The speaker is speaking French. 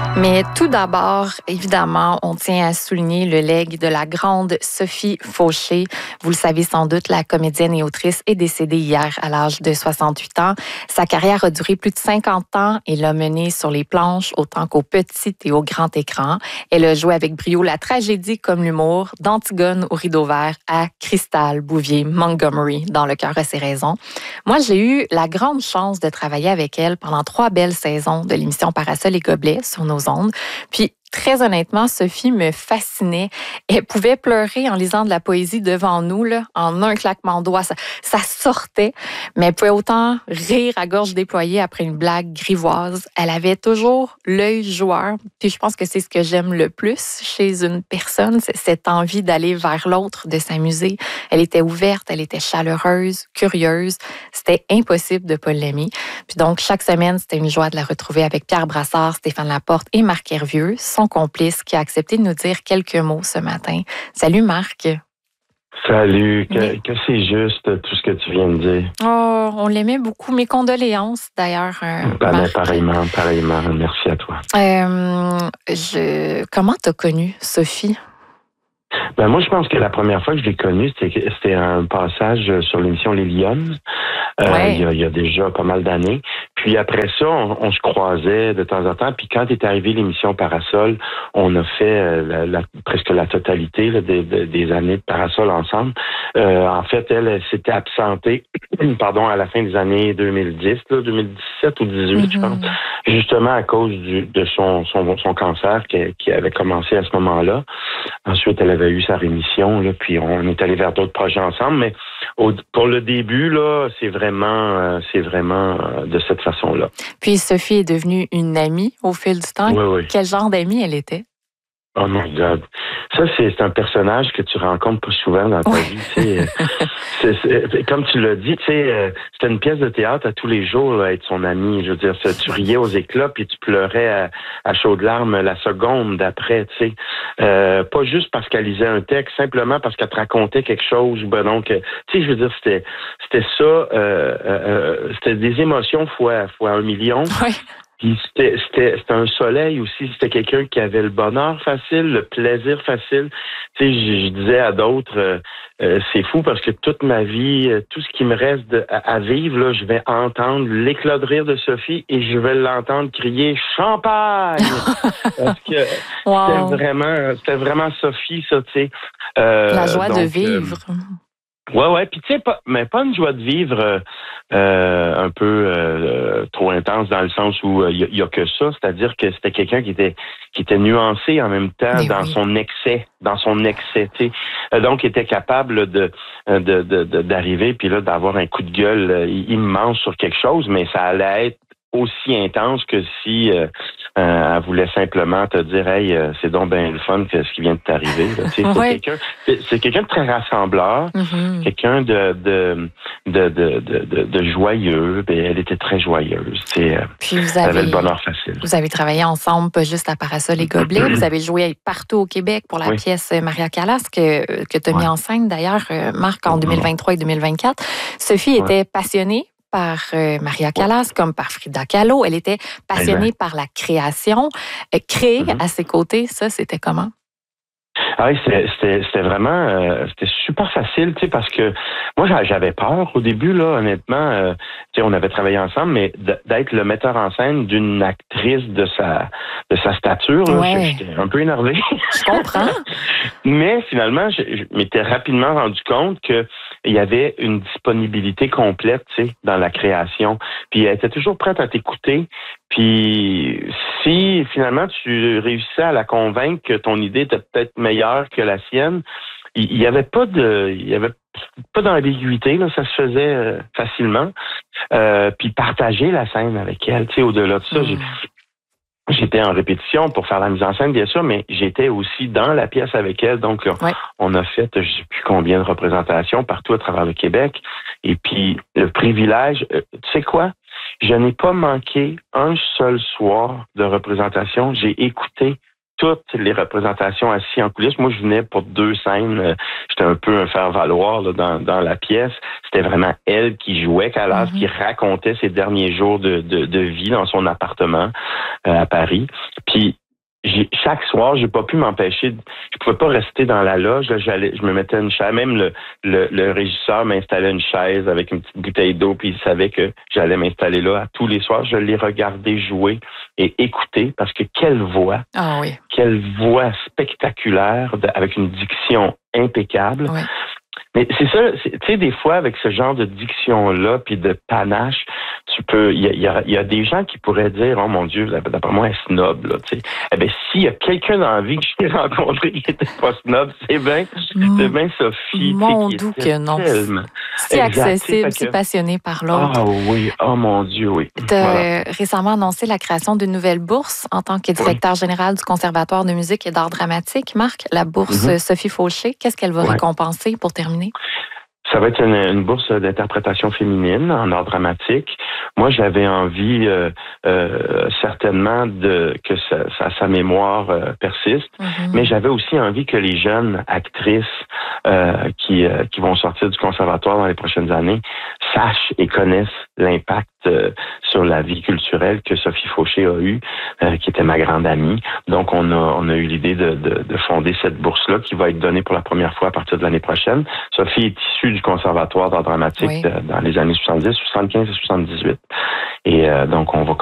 Mais tout d'abord, évidemment, on tient à souligner le legs de la grande Sophie Fauché. Vous le savez sans doute, la comédienne et autrice est décédée hier à l'âge de 68 ans. Sa carrière a duré plus de 50 ans et l'a menée sur les planches autant qu'au petit et au grand écran. Elle a joué avec brio la tragédie comme l'humour, d'Antigone au rideau vert à Cristal, Bouvier, Montgomery, dans Le cœur a ses raisons. Moi, j'ai eu la grande chance de travailler avec elle pendant 3 belles saisons de l'émission Parasol et Gobelets sur nos ondes. Puis, très honnêtement, Sophie me fascinait. Elle pouvait pleurer en lisant de la poésie devant nous, là, en un claquement de doigts. Ça sortait, mais elle pouvait autant rire à gorge déployée après une blague grivoise. Elle avait toujours l'œil joueur. Puis je pense que c'est ce que j'aime le plus chez une personne, c'est cette envie d'aller vers l'autre, de s'amuser. Elle était ouverte, elle était chaleureuse, curieuse. C'était impossible de ne pas l'aimer. Puis donc, chaque semaine, c'était une joie de la retrouver avec Pierre Brassard, Stéphane Laporte et Marc Hervieux, son complice, qui a accepté de nous dire quelques mots ce matin. Salut Marc. Salut, que c'est juste tout ce que tu viens de dire. Oh, on l'aimait beaucoup. Mes condoléances d'ailleurs. Marc. Pareillement. Merci à toi. Comment t'as connu Sophie? Moi, je pense que la première fois que je l'ai connue, c'était un passage sur l'émission Les Lyonnes. Ouais. Il y a déjà pas mal d'années. Puis après ça, on se croisait de temps en temps. Puis quand est arrivée l'émission Parasol, on a fait presque la totalité là, des années de Parasol ensemble. En fait, elle s'était absentée à la fin des années 2010, 2017 ou 2018, je pense. Justement à cause de son cancer qui avait commencé à ce moment-là. Ensuite, elle avait eu sa rémission, là, puis on est allé vers d'autres projets ensemble. Mais pour le début, là, c'est vraiment de cette façon-là. Puis Sophie est devenue une amie au fil du temps. Oui. Quel genre d'amie elle était? Oh my God. Ça, c'est un personnage que tu rencontres pas souvent dans ta vie. C'est, comme tu l'as dit, c'était une pièce de théâtre à tous les jours, là, être son ami. Je veux dire, tu riais aux éclats puis tu pleurais à chaudes larmes la seconde d'après. Pas juste parce qu'elle lisait un texte, simplement parce qu'elle te racontait quelque chose. Donc, je veux dire, c'était ça. C'était des émotions fois 1 million. Ouais. Puis c'était un soleil aussi. C'était quelqu'un qui avait le bonheur facile, le plaisir facile. Je disais à d'autres, c'est fou parce que toute ma vie, tout ce qui me reste à vivre, là, je vais entendre l'éclat de rire de Sophie et je vais l'entendre crier champagne. Parce que c'était vraiment Sophie, ça, tu sais. La joie de vivre. Ouais. Puis tu sais, pas une joie de vivre un peu trop intense dans le sens où il y a que ça, c'est-à-dire que c'était quelqu'un qui était nuancé en même temps son excès, tu sais. Donc, il était capable d'arriver puis là d'avoir un coup de gueule immense sur quelque chose, mais ça allait être aussi intense que si elle voulait simplement te dire hey, c'est donc bien le fun que ce qui vient de t'arriver. C'est quelqu'un de très rassembleur, quelqu'un de joyeux. Elle était très joyeuse. Puis elle avait le bonheur facile. Vous avez travaillé ensemble, pas juste à Parasol et Gobelets. Vous avez joué partout au Québec pour la pièce Maria Callas que tu as mis en scène d'ailleurs, Marc, en 2023 et 2024. Sophie était passionnée par Maria Callas, comme par Frida Kahlo. Elle était passionnée par la création. Créer à ses côtés, ça, c'était comment? Ah oui, c'était vraiment c'était super facile, tu sais, parce que moi j'avais peur au début là, honnêtement, tu sais, on avait travaillé ensemble, mais d'être le metteur en scène d'une actrice de sa stature, là, j'étais un peu énervé. Je comprends. Mais finalement, je m'étais rapidement rendu compte que il y avait une disponibilité complète, tu sais, dans la création. Puis elle était toujours prête à t'écouter. Puis si finalement tu réussissais à la convaincre que ton idée était peut-être meilleure que la sienne, il y avait pas d'ambiguïté, là, ça se faisait facilement. Puis partager la scène avec elle, tu sais, au-delà de ça, j'étais en répétition pour faire la mise en scène, bien sûr, mais j'étais aussi dans la pièce avec elle. Donc, on a fait, je ne sais plus combien de représentations partout à travers le Québec. Et puis, le privilège, tu sais quoi? Je n'ai pas manqué un seul soir de représentation. J'ai écouté toutes les représentations assis en coulisses. Moi, je venais pour 2 scènes. J'étais un peu un faire-valoir là, dans la pièce. C'était vraiment elle qui jouait, Calas, qui racontait ses derniers jours de vie dans son appartement à Paris. Puis, chaque soir, j'ai pas pu m'empêcher. Je pouvais pas rester dans la loge. Là, je me mettais une chaise. Même le régisseur m'installait une chaise avec une petite bouteille d'eau, puis il savait que j'allais m'installer là. Tous les soirs, je l'ai regardé jouer et écouter parce que quelle voix spectaculaire avec une diction impeccable. Oui. Mais c'est ça, tu sais, des fois, avec ce genre de diction-là, puis de panache, il y a des gens qui pourraient dire, oh mon Dieu, d'après moi, elle est snob, là, tu sais. Eh bien, s'il y a quelqu'un dans la vie que j'ai rencontré qui était pas snob, c'est bien Sophie. Mon doux que non. Tellement. Si accessible, si passionné par l'autre. Ah oui, oh mon Dieu, oui. Tu as récemment annoncé la création d'une nouvelle bourse en tant que directeur général du Conservatoire de musique et d'art dramatique, Marc, la bourse Sophie Fauché. Qu'est-ce qu'elle va récompenser pour terminer? Ça va être une bourse d'interprétation féminine en art dramatique. Moi, j'avais envie certainement que sa mémoire persiste, mais j'avais aussi envie que les jeunes actrices qui vont sortir du conservatoire dans les prochaines années sachent et connaissent l'impact sur la vie culturelle que Sophie Fauché a eu, qui était ma grande amie. Donc, on a eu l'idée de fonder cette bourse-là qui va être donnée pour la première fois à partir de l'année prochaine. Sophie est issue du Conservatoire d'art dramatique dans les années 70, 75 et 78. Et donc, on va